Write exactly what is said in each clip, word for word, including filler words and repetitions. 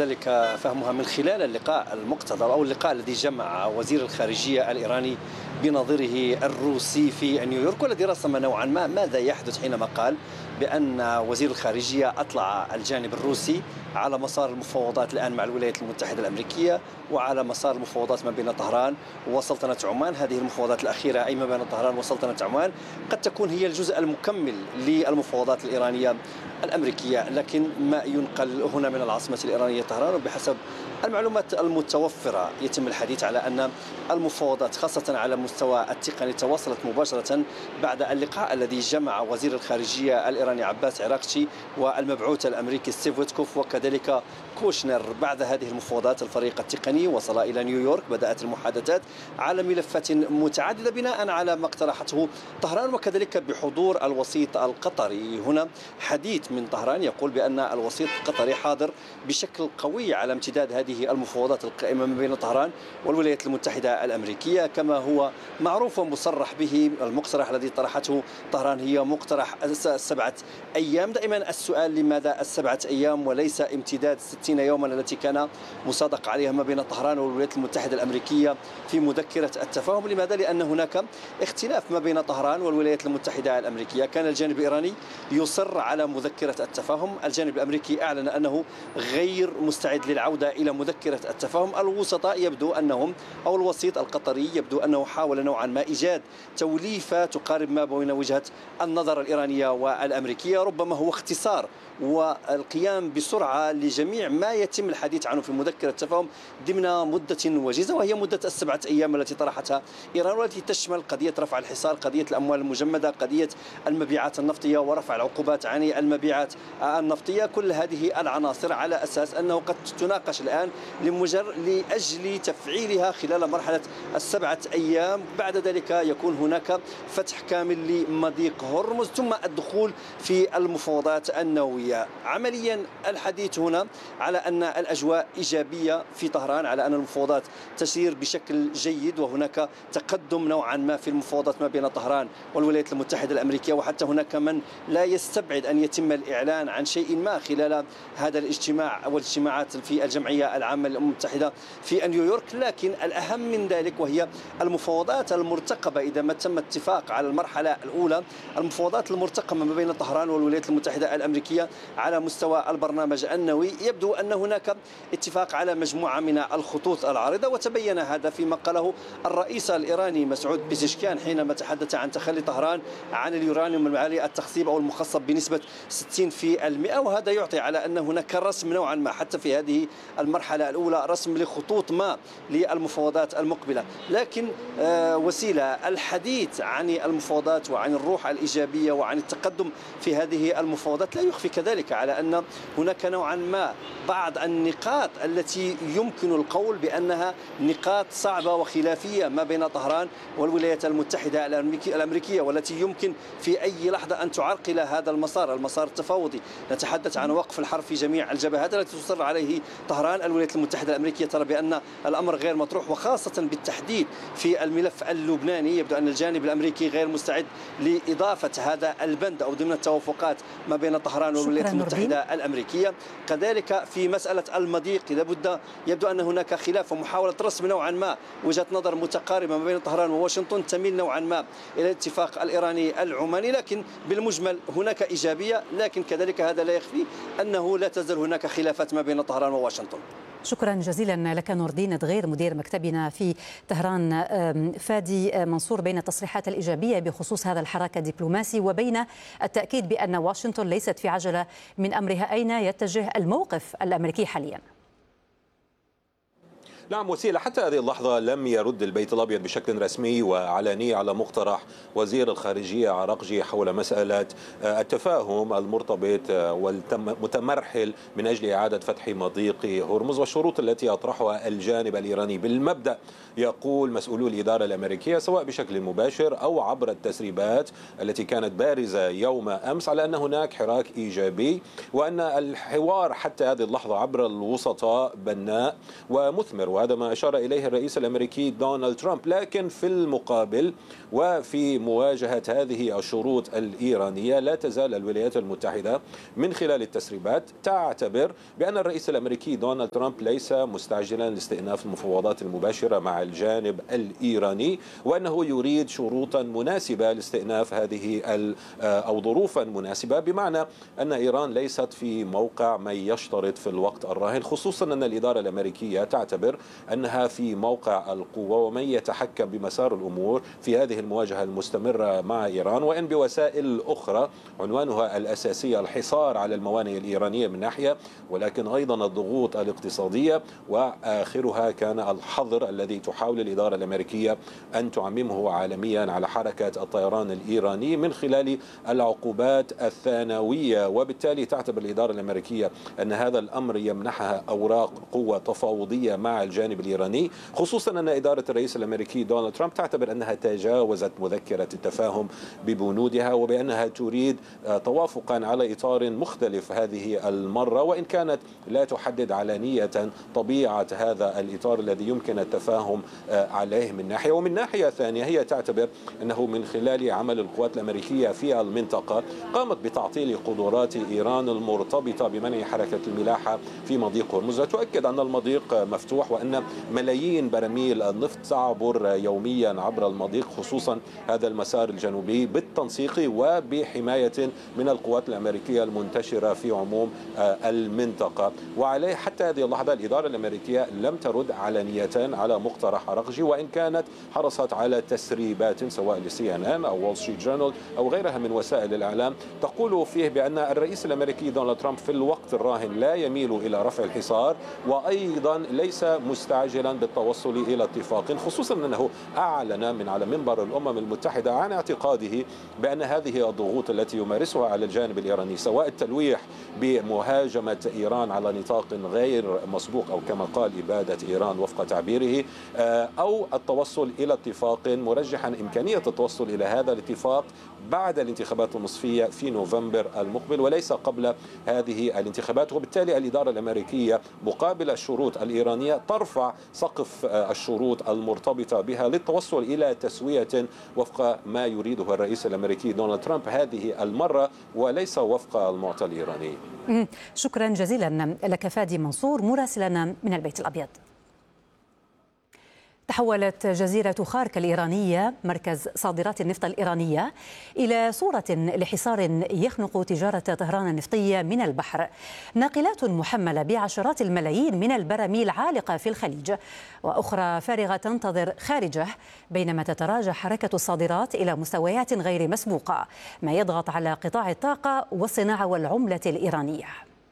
كذلك فهمها من خلال اللقاء المقتضب أو اللقاء الذي جمع وزير الخارجية الإيراني بنظيره الروسي في نيويورك، والذي رسم نوعا ما ماذا يحدث حينما قال بأن وزير الخارجية أطلع الجانب الروسي على مسار المفاوضات الآن مع الولايات المتحدة الأمريكية وعلى مسار المفاوضات ما بين طهران وسلطنة عمان. هذه المفاوضات الأخيرة أي ما بين طهران وسلطنة عمان قد تكون هي الجزء المكمل للمفاوضات الإيرانية الأمريكية، لكن ما ينقل هنا من العاصمة الإيرانية طهران وبحسب المعلومات المتوفرة يتم الحديث على أن المفاوضات خاصة على مستوى التقني تواصلت مباشرة بعد اللقاء الذي جمع وزير الخارجية الإيراني عباس عراقشي والمبعوث الأمريكي ستيف ويتكوف وكذلك كوشنر. بعد هذه المفاوضات الفريق التقني وصل إلى نيويورك، بدأت المحادثات على ملفات متعددة بناء على ما اقترحته طهران وكذلك بحضور الوسيط القطري. هنا حديث من طهران يقول بأن الوسيط القطري حاضر بشكل قوي على امتداد هذه المفاوضات القائمة ما بين طهران والولايات المتحدة الأمريكية كما هو معروف ومصرح به. المقترح الذي طرحته طهران هي مقترح السبعة أيام. دائما السؤال لماذا السبعة أيام وليس امتداد ستين يوما التي كان مصادق عليها ما بين طهران والولايات المتحدة الأمريكية في مذكرة التفاهم؟ لماذا؟ لأن هناك اختلاف ما بين طهران والولايات المتحدة الأمريكية. كان الجانب الإيراني يصر على مذكرة التفاهم، الجانب الأمريكي أعلن أنه غير مستعد للعودة إلى مذكرة التفاهم. الوسطاء يبدو أنهم أو الوسيط القطري يبدو أنه حاول نوعا ما إيجاد توليفة تقارب ما بين وجهة النظر الإيرانية والأمريكية، ربما هو اختصار والقيام بسرعة لجميع ما يتم الحديث عنه في مذكرة التفاهم ضمن مدة وجيزة، وهي مدة السبعة أيام التي طرحتها إيران والتي تشمل قضية رفع الحصار، قضية الأموال المجمدة، قضية المبيعات النفطية ورفع العقوبات عن المبيعات النفطية. كل هذه العناصر على أساس أنه قد تناقش الآن لمجر لأجل تفعيلها خلال مرحلة السبعة أيام. بعد ذلك يكون هناك فتح كامل لمضيق هرمز ثم الدخول في المفاوضات النووية. عمليا الحديث هنا على أن الأجواء إيجابية في طهران، على أن المفاوضات تسير بشكل جيد وهناك تقدم نوعا ما في المفاوضات ما بين طهران والولايات المتحدة الأمريكية، وحتى هناك من لا يستبعد أن يتم الإعلان عن شيء ما خلال هذا الاجتماع أو الاجتماعات في الجمعية العامة للأمم المتحدة في نيويورك. لكن الأهم من ذلك وهي المفاوضات المرتقبة إذا ما تم اتفاق على المرحلة الأولى، المفاوضات المرتقبة ما بين طهران والولايات المتحدة الأمريكية على مستوى البرنامج النووي. يبدو أن هناك اتفاق على مجموعة من الخطوط العارضة، وتبين هذا فيما قاله الرئيس الإيراني مسعود بيزشكيان حينما تحدث عن تخلي طهران عن اليورانيوم المعالي التخصيب أو المخصب بنسبة ستين بالمئة، وهذا يعطي على أن هناك رسم نوعا ما حتى في هذه المرحلة الأولى، رسم لخطوط ما للمفاوضات المقبلة. لكن آه وسيلة الحديث عن المفاوضات وعن الروح الإيجابية وعن التقدم في هذه المفاوضات لا يخفي كذلك على أن هناك نوعا ما بعض النقاط التي يمكن القول بأنها نقاط صعبة وخلافية ما بين طهران والولايات المتحدة الأمريكية، والتي يمكن في أي لحظة أن تعرقل هذا المسار المسار التفاوضي. نتحدث عن وقف الحرب في جميع الجبهات التي تصر عليه طهران. الولايات المتحدة الأمريكية ترى بأن الأمر غير مطروح، وخاصة بالتحديد في الملف اللبناني يبدو أن الجانب الأمريكي غير مستعد لإضافة هذا البند أو ضمن التوافقات ما بين طهران والولايات المتحدة الأمريكية. كذلك في مسألة المضيق لابد يبدو أن هناك خلاف ومحاولة رسم نوعا ما وجهة نظر متقاربة ما بين طهران وواشنطن تميل نوعا ما إلى الاتفاق الإيراني العماني، لكن بالمجمل هناك إيجابية. لكن كذلك هذا لا يخفي أنه لا تزال هناك خلافات ما بين طهران وواشنطن. شكرا جزيلا لك نور الدين دغير مدير مكتبنا في طهران. فادي منصور، بين التصريحات الإيجابية بخصوص هذا الحراك الدبلوماسي وبين التأكيد بأن واشنطن ليست في عجلة من أمرها، أين يتجه الموقف الأمريكي حاليا؟ نعم وسيلة، حتى هذه اللحظة لم يرد البيت الأبيض بشكل رسمي وعلني على مقترح وزير الخارجية عراقجي حول مسألة التفاهم المرتبط والمتمرحل من أجل إعادة فتح مضيق هرمز والشروط التي أطرحها الجانب الإيراني. بالمبدأ يقول مسؤولو الإدارة الأمريكية سواء بشكل مباشر أو عبر التسريبات التي كانت بارزة يوم أمس على أن هناك حراك إيجابي، وأن الحوار حتى هذه اللحظة عبر الوسطاء بناء ومثمر. وهذا ما أشار إليه الرئيس الأمريكي دونالد ترامب. لكن في المقابل وفي مواجهة هذه الشروط الإيرانية لا تزال الولايات المتحدة من خلال التسريبات تعتبر بأن الرئيس الأمريكي دونالد ترامب ليس مستعجلا لاستئناف المفاوضات المباشرة مع الجانب الإيراني، وأنه يريد شروطا مناسبة لاستئناف هذه أو ظروفا مناسبة، بمعنى أن إيران ليست في موقع من يشترط في الوقت الراهن، خصوصا أن الإدارة الأمريكية تعتبر أنها في موقع القوة ومن يتحكم بمسار الأمور في هذه المواجهة المستمرة مع إيران، وإن بوسائل أخرى عنوانها الأساسية الحصار على الموانئ الإيرانية من ناحية، ولكن أيضا الضغوط الاقتصادية، وآخرها كان الحظر الذي تحاول الإدارة الأمريكية أن تعممه عالميا على حركة الطيران الإيراني من خلال العقوبات الثانوية. وبالتالي تعتبر الإدارة الأمريكية أن هذا الأمر يمنحها أوراق قوة تفاوضية مع الجانب الإيراني، خصوصا أن إدارة الرئيس الأمريكي دونالد ترامب تعتبر أنها تجاوزت مذكرة التفاهم ببنودها، وبأنها تريد توافقا على إطار مختلف هذه المرة، وإن كانت لا تحدد علانية طبيعة هذا الإطار الذي يمكن التفاهم عليه من ناحية. ومن ناحية ثانية هي تعتبر أنه من خلال عمل القوات الأمريكية في المنطقة قامت بتعطيل قدرات إيران المرتبطة بمنع حركة الملاحة في مضيق هرمز. تؤكد أن المضيق مفتوح وأن ملايين براميل النفط تعبر يوميا عبر المضيق، خصوصا هذا المسار الجنوبي بالتنسيق وبحماية من القوات الأمريكية المنتشرة في عموم المنطقة. وعليه حتى هذه اللحظة الإدارة الأمريكية لم ترد علنية على مقترح عراقجي، وإن كانت حرصت على تسريبات سواء لسي ان ان أو وول ستريت جورنال أو غيرها من وسائل الإعلام تقول فيه بأن الرئيس الأمريكي دونالد ترامب في الوقت الراهن لا يميل إلى رفع الحصار، وأيضا ليس مستعجلا بالتوصل إلى اتفاق، خصوصا أنه أعلن من على منبر الأمم المتحدة عن اعتقاده بأن هذه الضغوط التي يمارسها على الجانب الإيراني سواء التلويح بمهاجمة إيران على نطاق غير مسبوق أو كما قال إبادة إيران وفق تعبيره، أو التوصل إلى اتفاق، مرجحا إمكانية التوصل إلى هذا الاتفاق بعد الانتخابات النصفية في نوفمبر المقبل وليس قبل هذه الانتخابات. وبالتالي الإدارة الأمريكية مقابل الشروط الإيرانية ترفع سقف الشروط المرتبطة بها للتوصل إلى تسوية وفق ما يريده الرئيس الأمريكي دونالد ترامب هذه المرة وليس وفق المعطى الإيراني. شكرا جزيلا لك فادي منصور مراسلنا من البيت الأبيض. تحولت جزيرة خارك الإيرانية مركز صادرات النفط الإيرانية إلى صورة لحصار يخنق تجارة طهران النفطية من البحر. ناقلات محملة بعشرات الملايين من البراميل عالقة في الخليج وأخرى فارغة تنتظر خارجه، بينما تتراجع حركة الصادرات إلى مستويات غير مسبوقة، ما يضغط على قطاع الطاقة والصناعة والعملة الإيرانية.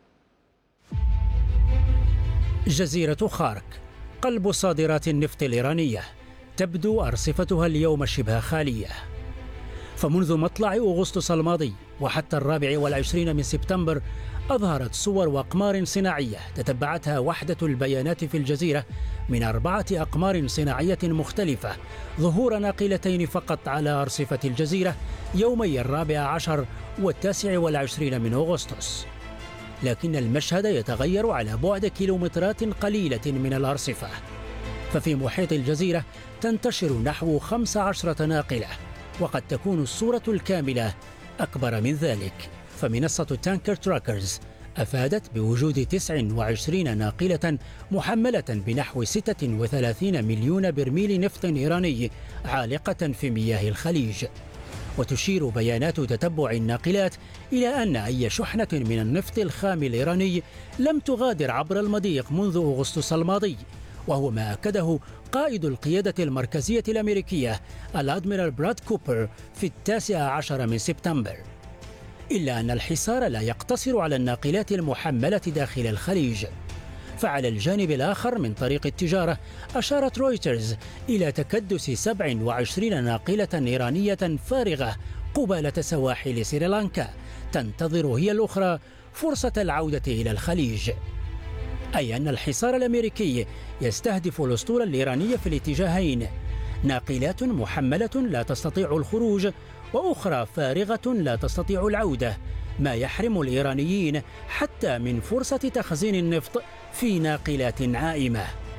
جزيرة خارك قلب صادرات النفط الإيرانية، تبدو أرصفتها اليوم شبه خالية. فمنذ مطلع أغسطس الماضي وحتى الرابع والعشرين من سبتمبر أظهرت صور وأقمار صناعية تتبعتها وحدة البيانات في الجزيرة من أربعة أقمار صناعية مختلفة ظهور ناقلتين فقط على أرصفة الجزيرة يومي الرابع عشر والتاسع والعشرين من أغسطس. لكن المشهد يتغير على بعد كيلومترات قليلة من الأرصفة، ففي محيط الجزيرة تنتشر نحو خمس عشرة ناقلة، وقد تكون الصورة الكاملة أكبر من ذلك. فمنصة تانكر تراكرز أفادت بوجود تسع وعشرين ناقلة محملة بنحو ستة وثلاثين مليون برميل نفط إيراني عالقة في مياه الخليج. وتشير بيانات تتبع الناقلات إلى أن أي شحنة من النفط الخام الإيراني لم تغادر عبر المضيق منذ أغسطس الماضي، وهو ما أكده قائد القيادة المركزية الأمريكية الأدميرال براد كوبر في التاسع عشر من سبتمبر. إلا أن الحصار لا يقتصر على الناقلات المحملة داخل الخليج، فعلى الجانب الآخر من طريق التجارة أشارت رويترز إلى تكدس سبع وعشرين ناقلة إيرانية فارغة قبالة سواحل سريلانكا تنتظر هي الأخرى فرصة العودة إلى الخليج. أي أن الحصار الأمريكي يستهدف الأسطول الإيراني في الاتجاهين، ناقلات محملة لا تستطيع الخروج وأخرى فارغة لا تستطيع العودة، ما يحرم الإيرانيين حتى من فرصة تخزين النفط في ناقلات عائمة.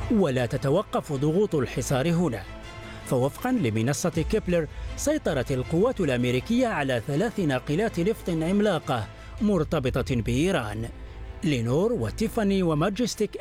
ولا تتوقف ضغوط الحصار هنا، فوفقا لمنصة كيبلر سيطرت القوات الأمريكية على ثلاث ناقلات نفط عملاقة مرتبطة بإيران، لينور وتيفاني وماجستيك